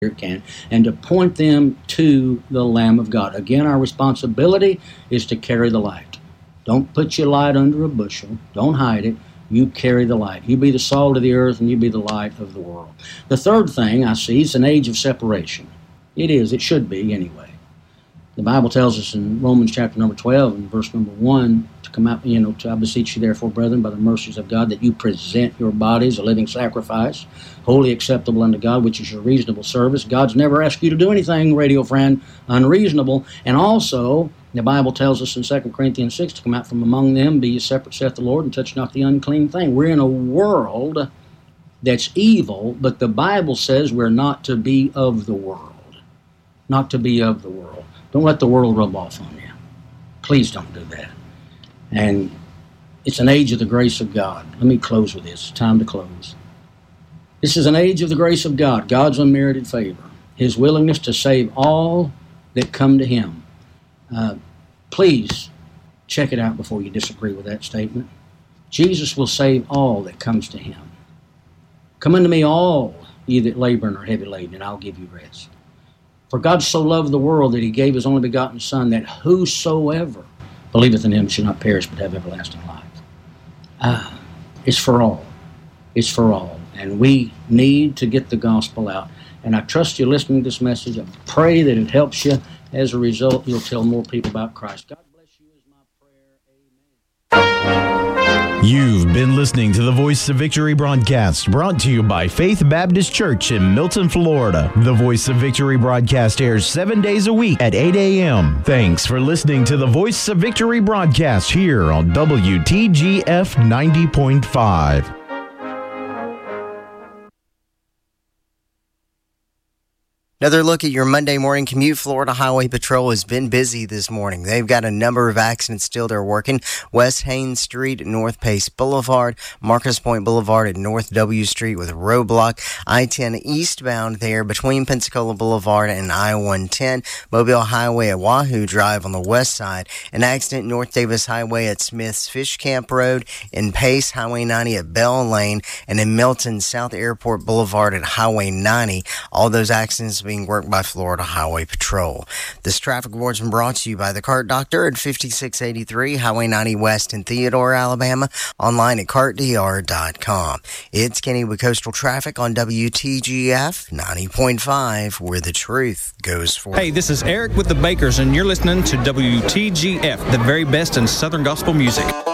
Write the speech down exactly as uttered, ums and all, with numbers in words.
can, and to point them to the Lamb of God. Again, our responsibility is to carry the light. Don't put your light under a bushel. Don't hide it. You carry the light. You be the salt of the earth, and you be the light of the world. The third thing I see is an age of separation. It is. It should be anyway. The Bible tells us in Romans chapter number twelve and verse number one to come out, you know, to I beseech you therefore, brethren, by the mercies of God, that you present your bodies a living sacrifice, wholly acceptable unto God, which is your reasonable service. God's never asked you to do anything, radio friend, unreasonable. And also, the Bible tells us in Second Corinthians six to come out from among them, be ye separate, saith the Lord, and touch not the unclean thing. We're in a world that's evil, but the Bible says we're not to be of the world. Not to be of the world. Don't let the world rub off on you. Please don't do that. And it's an age of the grace of God. Let me close with this. It's time to close. This is an age of the grace of God, God's unmerited favor, His willingness to save all that come to Him. Uh, please check it out before you disagree with that statement. Jesus will save all that comes to Him. Come unto me all, ye that labor and are heavy laden, and I'll give you rest. For God so loved the world that He gave His only begotten Son, that whosoever believeth in Him should not perish but have everlasting life. Ah, it's for all. It's for all. And we need to get the gospel out. And I trust you're listening to this message. I pray that it helps you. As a result, you'll tell more people about Christ. God bless you is my prayer. Amen. You've been listening to the Voice of Victory broadcast, brought to you by Faith Baptist Church in Milton, Florida. The Voice of Victory broadcast airs seven days a week at eight a.m. Thanks for listening to the Voice of Victory broadcast here on W T G F ninety point five. Another look at your Monday morning commute. Florida Highway Patrol has been busy this morning. They've got a number of accidents still they're working. West Haines Street, North Pace Boulevard, Marcus Point Boulevard at North W Street with a roadblock. I ten eastbound there between Pensacola Boulevard and I one ten. Mobile Highway at Wahoo Drive on the west side. An accident North Davis Highway at Smith's Fish Camp Road. In Pace, Highway ninety at Bell Lane. And in Milton, South Airport Boulevard at Highway ninety. All those accidents being worked by Florida Highway Patrol. This traffic report's been brought to you by the Cart Doctor at fifty-six eighty-three Highway ninety West in Theodore, Alabama. Online at cart d r dot com. It's Kenny with Coastal Traffic on W T G F ninety point five, where the truth goes forward. Hey, this is Eric with the Bakers, and you're listening to W T G F, the very best in Southern gospel music.